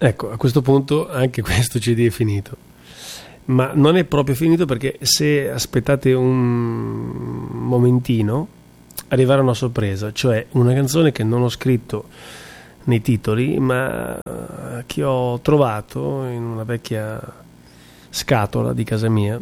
Ecco, a questo punto anche questo CD è finito, ma non è proprio finito, perché se aspettate un momentino arriverà una sorpresa, cioè una canzone che non ho scritto nei titoli, ma che ho trovato in una vecchia scatola di casa mia,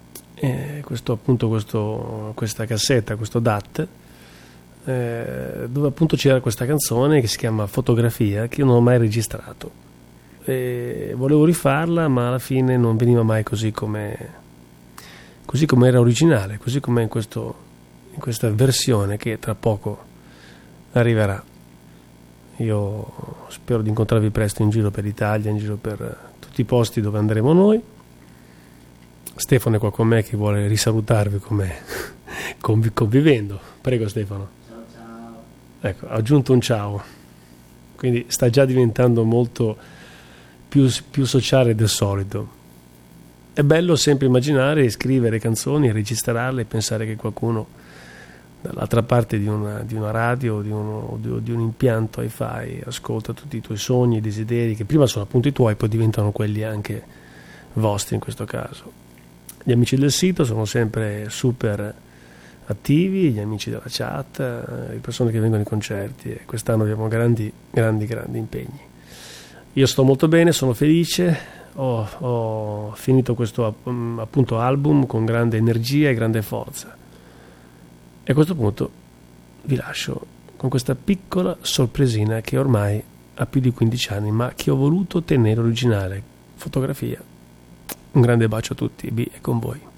questa cassetta, questo DAT, dove appunto c'era questa canzone che si chiama Fotografia, che io non ho mai registrato. Volevo rifarla, ma alla fine non veniva mai così come era originale, così come in questa versione che tra poco arriverà. Io spero di incontrarvi presto in giro per l'Italia, in giro per tutti i posti dove andremo noi. Stefano è qua con me che vuole risalutarvi convivendo. Prego Stefano. Ciao. Ecco, ha aggiunto un ciao, quindi sta già diventando molto più sociale del solito. È bello sempre immaginare, scrivere canzoni, registrarle e pensare che qualcuno dall'altra parte di una radio o di un impianto hi-fi ascolta tutti i tuoi sogni e desideri, che prima sono appunto i tuoi, poi diventano quelli anche vostri in questo caso. Gli amici del sito sono sempre super attivi, gli amici della chat, le persone che vengono ai concerti, e quest'anno abbiamo grandi impegni. Io sto molto bene, sono felice, ho finito questo appunto album con grande energia e grande forza. E a questo punto vi lascio con questa piccola sorpresina che ormai ha più di 15 anni, ma che ho voluto tenere originale. Fotografia. Un grande bacio a tutti, B è con voi.